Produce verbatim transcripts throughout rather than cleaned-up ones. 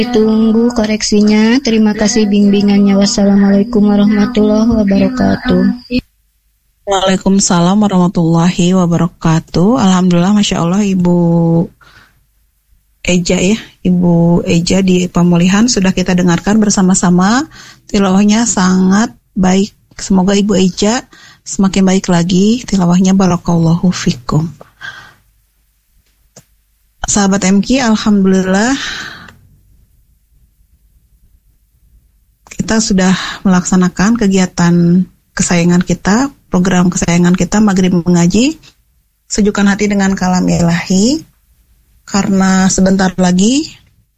Ditunggu koreksinya. Terima kasih bimbingannya. Wassalamualaikum warahmatullahi wabarakatuh. Waalaikumsalam warahmatullahi wabarakatuh. Alhamdulillah, Masya Allah, Ibu Eja ya, Ibu Eja di pemulihan sudah kita dengarkan bersama-sama. Tilawahnya sangat baik. Semoga Ibu Eja semakin baik lagi tilawahnya. Barakallahu fikum. Sahabat M K, alhamdulillah kita sudah melaksanakan kegiatan kesayangan kita, program kesayangan kita Maghrib Mengaji, sejukkan hati dengan kalam ilahi. Karena sebentar lagi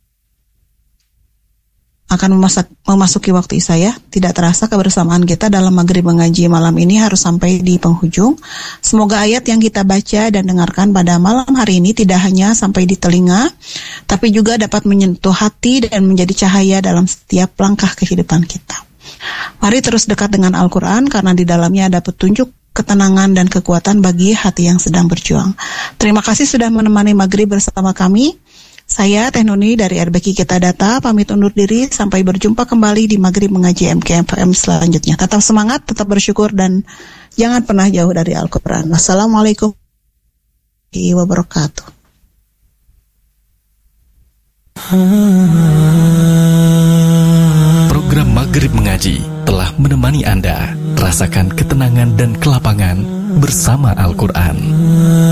akan memasak, memasuki waktu Isya ya. Tidak terasa kebersamaan kita dalam Maghrib Mengaji malam ini harus sampai di penghujung. Semoga ayat yang kita baca dan dengarkan pada malam hari ini tidak hanya sampai di telinga, tapi juga dapat menyentuh hati dan menjadi cahaya dalam setiap langkah kehidupan kita. Mari terus dekat dengan Al-Quran karena di dalamnya ada petunjuk, ketenangan dan kekuatan bagi hati yang sedang berjuang. Terima kasih sudah menemani Maghrib bersama kami. Saya Teh Nuni dari R B Q Kita Data pamit undur diri sampai berjumpa kembali di Maghrib Mengaji M K F M selanjutnya. Tetap semangat, tetap bersyukur dan jangan pernah jauh dari Al-Quran. Wassalamualaikum warahmatullahi wabarakatuh. Program Maghrib Mengaji telah menemani Anda. Rasakan ketenangan dan kelapangan bersama Al-Quran.